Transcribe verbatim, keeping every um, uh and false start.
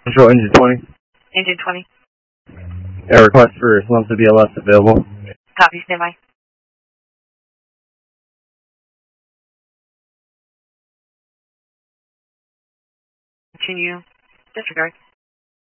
Control engine twenty. Engine twenty. Air request for lumps of B L S available. Copy, standby. Continue. Disregard.